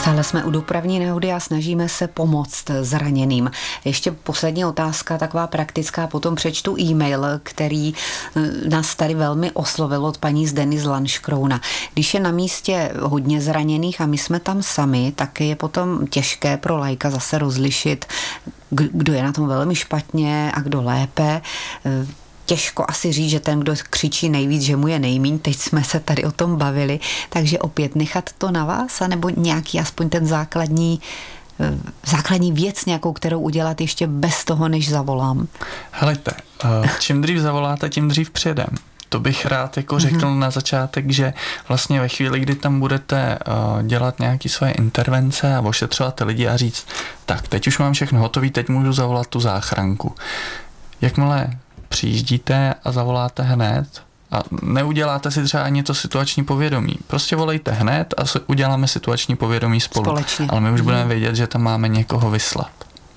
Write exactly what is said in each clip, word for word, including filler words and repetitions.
Stále jsme u dopravní nehody a snažíme se pomoct zraněným. Ještě poslední otázka, taková praktická, potom přečtu e-mail, který nás tady velmi oslovil od paní Zdeny z Lanškrouna. Když je na místě hodně zraněných a my jsme tam sami, tak je potom těžké pro laika zase rozlišit, kdo je na tom velmi špatně a kdo lépe. Těžko asi říct, že ten, kdo křičí nejvíc, že mu je nejmíň, teď jsme se tady o tom bavili, takže opět nechat to na vás, anebo nějaký aspoň ten základní, základní věc nějakou, kterou udělat ještě bez toho, než zavolám. Helejte, čím dřív zavoláte, tím dřív přijedem. To bych rád jako řekl mm-hmm. na začátek, že vlastně ve chvíli, kdy tam budete dělat nějaké svoje intervence a ošetřovat ty lidi a říct, tak teď už mám všechno hotové, teď můžu zavolat tu záchranku. Jakmile přijíždíte a zavoláte hned a neuděláte si třeba ani to situační povědomí. Prostě volejte hned a uděláme situační povědomí spolu. Společně. Ale my už budeme vědět, že tam máme někoho vyslat.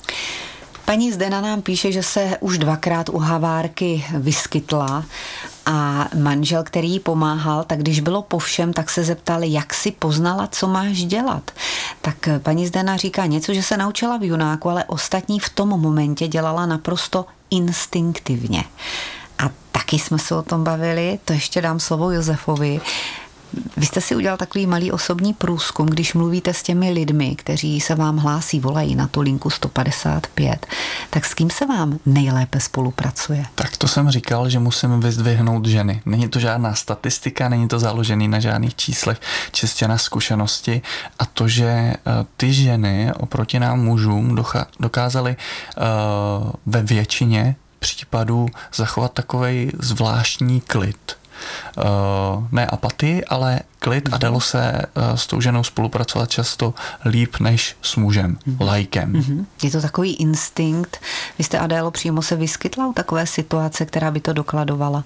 Paní Zdena nám píše, že se už dvakrát u havárky vyskytla a manžel, který jí pomáhal, tak když bylo po všem, tak se zeptali, jak si poznala, co máš dělat. Tak paní Zdena říká něco, že se naučila v Junáku, ale ostatní v tom momentě dělala naprosto instinktivně. A taky jsme se o tom bavili, to ještě dám slovo Josefovi. Vy jste si udělal takový malý osobní průzkum, když mluvíte s těmi lidmi, kteří se vám hlásí, volají na tu linku sto padesát pět, tak s kým se vám nejlépe spolupracuje? Tak to jsem říkal, že musím vyzdvihnout ženy. Není to žádná statistika, není to založený na žádných číslech, čistě na zkušenosti a to, že ty ženy oproti nám mužům dokázaly uh, ve většině případů zachovat takovej zvláštní klid. Uh, ne apatii, ale klid a dalo se uh, s tou ženou spolupracovat často líp než s mužem, mm-hmm. lajkem. Mm-hmm. Je to takový instinkt. Vy jste, Adélo, přímo se vyskytla u takové situace, která by to dokladovala?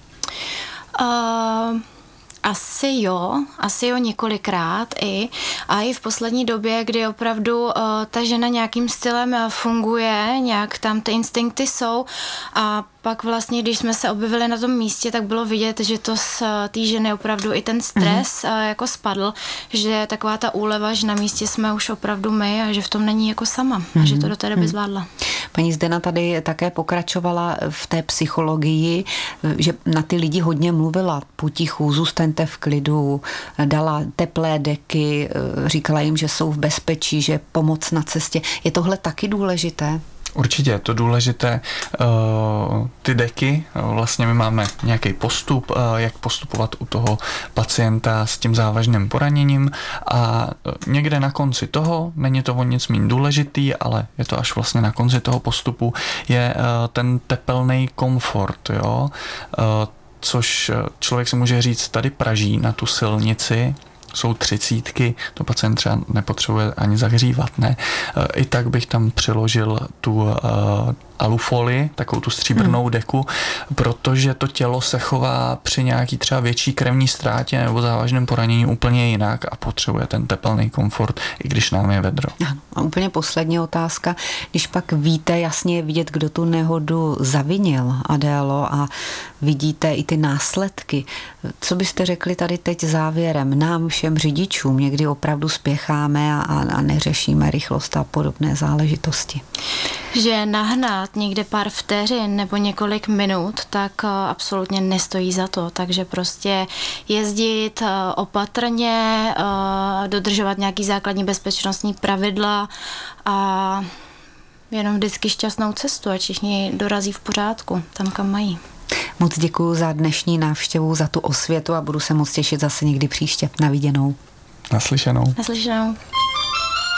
Uh... Asi jo, asi jo několikrát i. A i v poslední době, kdy opravdu uh, ta žena nějakým stylem funguje, nějak tam ty instinkty jsou a pak vlastně, když jsme se objevili na tom místě, tak bylo vidět, že to z té ženy opravdu i ten stres mm-hmm. jako spadl, že taková ta úleva, že na místě jsme už opravdu my a že v tom není jako sama, mm-hmm. a že to do té doby zvládla. Paní Zdena tady také pokračovala v té psychologii, že na ty lidi hodně mluvila potichu, zůstaňte v klidu, dala teplé deky, říkala jim, že jsou v bezpečí, že pomoc na cestě. Je tohle taky důležité? Určitě je to důležité. Ty deky, vlastně my máme nějaký postup, jak postupovat u toho pacienta s tím závažným poraněním a někde na konci toho, není to o nic méně důležitý, ale je to až vlastně na konci toho postupu, je ten tepelný komfort, jo? Což člověk si může říct, tady praží na tu silnici, jsou třicítky, to pacient třeba nepotřebuje ani zahřívat, ne. I tak bych tam přiložil tu uh, alufolii, takovou tu stříbrnou hmm. deku, protože to tělo se chová při nějaký třeba větší krevní ztrátě nebo závažném poranění úplně jinak a potřebuje ten tepelný komfort, i když nám je vedro. A úplně poslední otázka, když pak víte, jasně vidět, kdo tu nehodu zavinil, Adélo, a vidíte i ty následky, co byste řekli tady teď závěrem nám všem řidičům, někdy opravdu spěcháme a, a neřešíme rychlost a podobné záležitosti? Že nahnat někde pár vteřin nebo několik minut, tak absolutně nestojí za to. Takže prostě jezdit opatrně, dodržovat nějaký základní bezpečnostní pravidla a jenom vždycky šťastnou cestu, ať všichni dorazí v pořádku tam, kam mají. Moc děkuju za dnešní návštěvu, za tu osvětu a budu se moc těšit zase někdy příště. Na viděnou. Naslyšenou. Naslyšenou.